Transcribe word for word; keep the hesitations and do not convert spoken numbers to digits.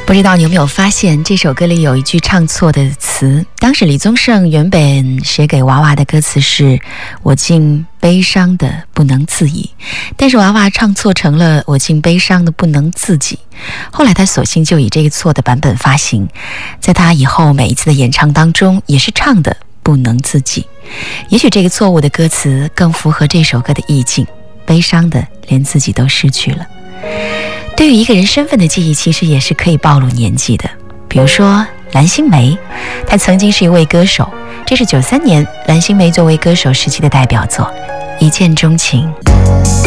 不知道你有没有发现，这首歌里有一句唱错的词。当时李宗盛原本写给娃娃的歌词是“我竟悲伤的不能自已”，但是娃娃唱错成了“我竟悲伤的不能自己”。后来他索性就以这个错的版本发行，在他以后每一次的演唱当中，也是唱的不能自己。也许这个错误的歌词更符合这首歌的意境，悲伤的连自己都失去了。对于一个人身份的记忆，其实也是可以暴露年纪的。比如说蓝心湄，她曾经是一位歌手，这是九三年蓝心湄作为歌手时期的代表作《一见钟情》。